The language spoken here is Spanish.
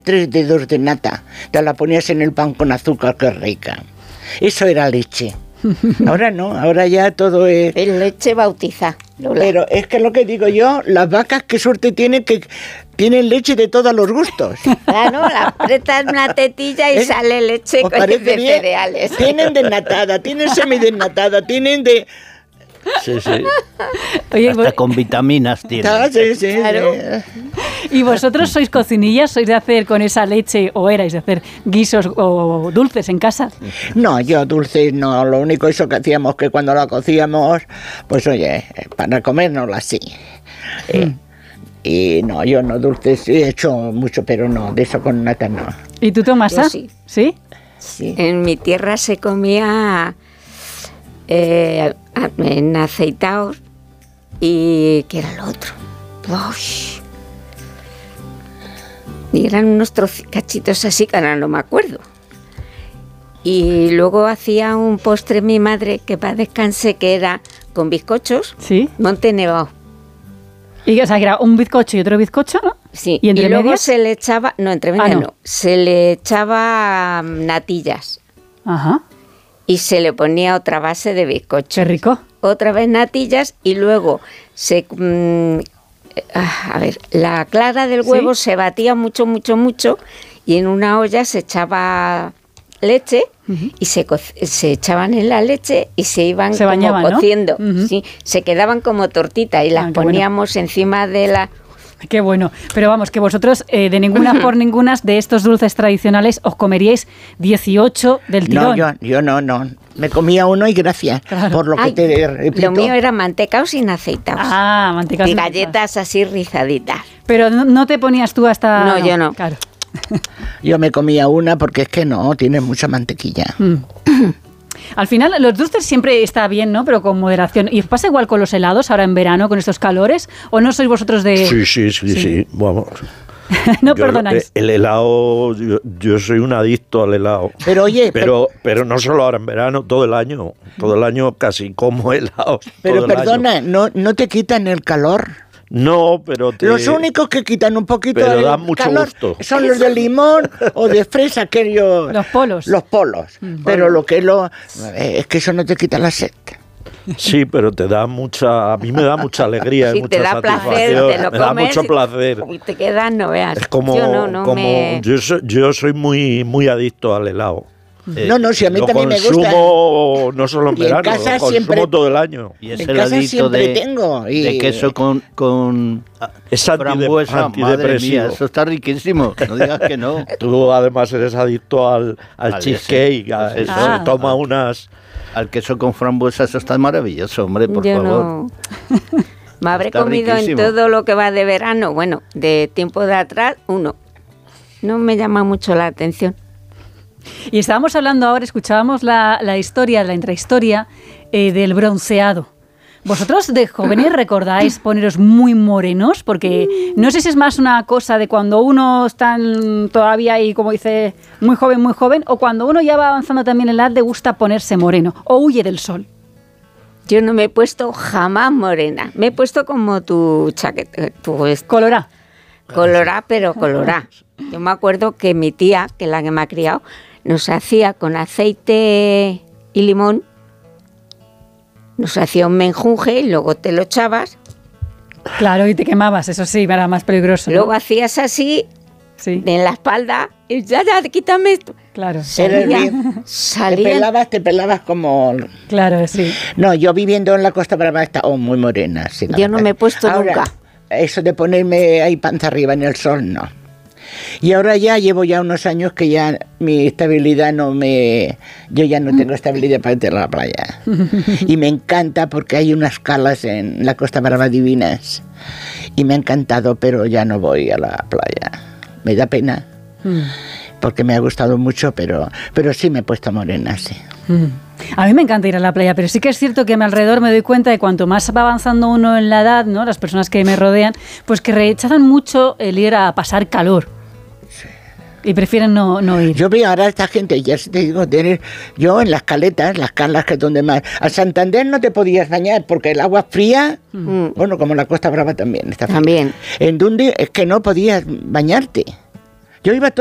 3 dedos de nata, te la ponías en el pan con azúcar, qué rica. Eso era leche. Ahora no, ahora ya todo es... Es leche bautizada, Lola. Pero es que lo que digo yo, las vacas qué suerte tienen que tienen leche de todos los gustos. Claro, la apretas una tetilla y sale leche de cereales. Tienen desnatada, tienen semidesnatada, tienen de... Sí. Oye, hasta con vitaminas tiene. Sí, claro. ¿Y vosotros sois cocinillas? ¿Sois de hacer con esa leche o erais de hacer guisos o dulces en casa? No, yo dulces no, lo único eso que hacíamos que cuando la cocíamos, pues oye, para comérnosla así. Y no, yo no dulces, he hecho mucho, pero no, de eso con nata no. ¿Y tú, Tomasa? Yo sí. ¿Sí? Sí. En mi tierra se comía en aceitaos y ¿qué era lo otro? Uy. Y eran unos cachitos así que ahora no me acuerdo. Y luego hacía un postre mi madre que para descanse que era con bizcochos, ¿Sí? Monte Nevado. Y, o sea, que era un bizcocho y otro bizcocho, ¿no? Sí, ¿Y entre luego medias? se le echaba, no, entre medias no. no, se le echaba natillas Ajá, y se le ponía otra base de bizcocho. qué rico. Otra vez natillas y luego la clara del huevo se batía mucho y en una olla se echaba leche y se echaban en la leche y se iban Se bañaban, como ¿no? cociendo, ¿sí? Se quedaban como tortitas y las qué poníamos encima de la... Qué bueno. Pero vamos, que vosotros de ninguna por ninguna de estos dulces tradicionales os comeríais 18 del tirón. No, yo no. Me comía uno y gracias, Claro. por lo que te repito. Lo mío era mantecao sin aceitados. Ah, mantecas. Y galletas así rizaditas. Pero no te ponías tú hasta... No, yo no. Claro. Yo me comía una porque es que no, tiene mucha mantequilla. Al final, los dulces siempre está bien, ¿no? Pero con moderación. ¿Y os pasa igual con los helados ahora en verano, con estos calores? ¿O no sois vosotros de...? Sí. Vamos. No Yo, perdonáis. El helado, yo soy un adicto al helado. Pero oye, Pero no solo ahora en verano, todo el año. Todo el año casi como helados. pero todo el perdona, año. ¿no te quitan el calor? No, pero Los únicos que quitan un poquito pero el dan mucho calor gusto. son los de limón o de fresa, aquellos... Los polos. Los polos. Pero lo que es que eso no te quita la sed. Sí, pero te da mucha... A mí me da mucha alegría y Si mucha te da satisfacción. placer, te lo me da comes mucho placer. y te quedas, no veas. Es como... Yo soy muy adicto al helado. No, si a mí lo también me gusta. consumo no solo en Y en verano, casa lo consumo siempre- todo el año. Y En ese casa heladito siempre de, tengo, y- de queso con Es frambuesa, madre antidepresivo. mía, eso está riquísimo, no digas que no. Tú además eres adicto al cheesecake, ese. se Ah. toma unas... Al queso con frambuesa, eso está maravilloso, hombre, por Yo favor. no. Me habré Está comido riquísimo. en todo lo que va de verano, bueno, de tiempo de atrás, uno. No me llama mucho la atención. Y estábamos hablando ahora, escuchábamos la historia, la intrahistoria del bronceado. ¿Vosotros de jóvenes recordáis poneros muy morenos? Porque no sé si es más una cosa de cuando uno está todavía ahí, como dice, muy joven, o cuando uno ya va avanzando también en la edad, le gusta ponerse moreno o huye del sol. Yo no me he puesto jamás morena. Me he puesto como tu chaqueta, Colorá. colorá, pero colorá. Yo me acuerdo que mi tía, que es la que me ha criado, nos hacía con aceite y limón, nos hacía un menjunje y luego te lo echabas. Claro, y te quemabas, eso sí, era más peligroso, ¿no? Luego hacías así Sí, en la espalda y ya, quítame esto. claro, Eres bien. Salía. Te pelabas como... claro, sí. No, yo viviendo en la Costa Brava estaba muy morena. Sí, la Yo no verdad. me he puesto Ahora, nunca. Eso de ponerme ahí panza arriba en el sol, no. Y ahora llevo unos años que ya mi estabilidad yo ya no tengo estabilidad para ir a la playa. Y me encanta porque hay unas calas en la Costa Brava divinas. Y me ha encantado, pero ya no voy a la playa. Me da pena. Porque me ha gustado mucho, pero sí me he puesto morena, sí. A mí me encanta ir a la playa, pero sí que es cierto que a mi alrededor me doy cuenta de cuanto más va avanzando uno en la edad, ¿no? Las personas que me rodean, pues que rechazan mucho el ir a pasar calor. Y prefieren no ir. Yo veo ahora a esta gente, ya te digo, yo en las caletas, las calas que es donde más... A Santander no te podías bañar porque el agua fría, bueno, como la Costa Brava también está fría. También. En Dundee es que no podías bañarte. Yo iba